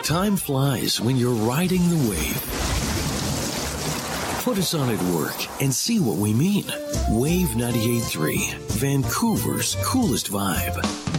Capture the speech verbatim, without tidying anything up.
Time flies when you're riding the wave. Put us on at work and see what we mean. Wave ninety-eight point three, Vancouver's coolest vibe.